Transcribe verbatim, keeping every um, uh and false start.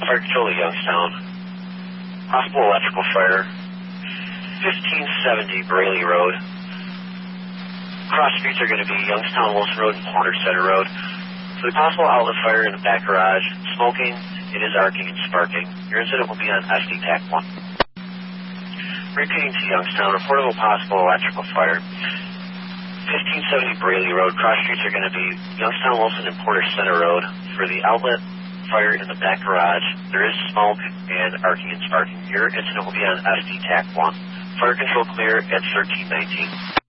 Fire control to Youngstown. Possible electrical fire. fifteen seventy Braley Road. Cross streets are going to be Youngstown, Wilson Road, and Porter Center Road. For the possible outlet fire in the back garage, smoking, it is arcing and sparking. Your incident will be on S D T A C one. Repeating to Youngstown, reportable possible electrical fire. fifteen seventy Braley Road. Cross streets are going to be Youngstown, Wilson, and Porter Center Road. For the outlet fire in the back garage, there is smoke and arcing and sparking. Your incident will be on S D T A C one. Fire control clear at thirteen nineteen.